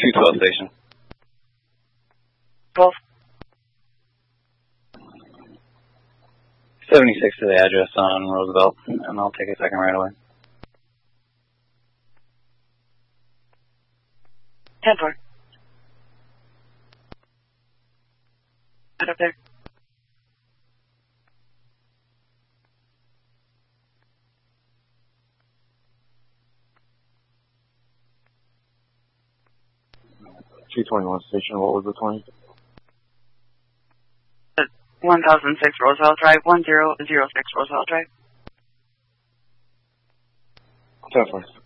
212 station. 12. 76 to the address on Roosevelt, and I'll take a second right away. 10-4. Right up there. G21 station, what was the 20? 1006 Roosevelt Drive, 1006 Roosevelt Drive. 10-4.